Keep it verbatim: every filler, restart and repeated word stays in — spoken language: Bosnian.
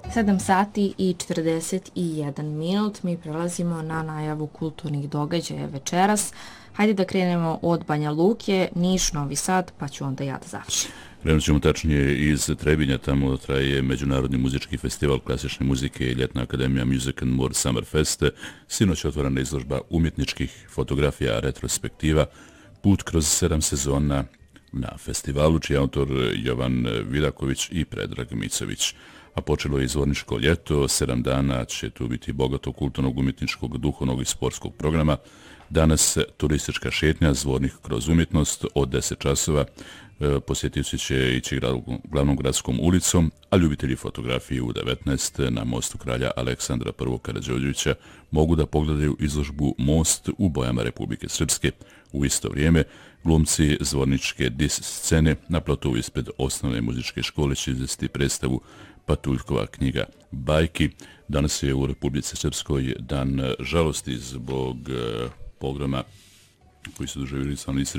sedam sati i četrdeset jedan minut. Mi prelazimo na najavu kulturnih događaja večeras. Hajde da krenemo od Banja Luke, Niš, Novi Sad, pa ću onda ja da završim. Krenut ćemo tačnije iz Trebinja, tamo traje Međunarodni muzički festival klasične muzike i Ljetna akademija Music and More Summer Fest. Sinoć je otvorena izložba umjetničkih fotografija retrospektiva Put kroz sedam sezona na festivalu, čiji je autor Jovan Vidaković i Predrag Micović. A počelo je izvorničko ljeto, sedam dana će tu biti bogato kulturnog, umjetničkog, duhovnog i sportskog programa. Danas turistička šetnja Zvornik kroz umjetnost od deset časova. Posjetioci će ići glavnom gradskom ulicom, a ljubitelji fotografije u devetnaest na mostu kralja Aleksandra I. Karađorđevića mogu da pogledaju izložbu Most u bojama Republike Srpske. U isto vrijeme glumci zvorničke dis scene na platovu ispred osnovne muzičke škole će izvesti predstavu Patuljkova knjiga bajki. Danas je u Republici Srpskoj dan žalosti zbog pogroma koji su doživjeli stanovnici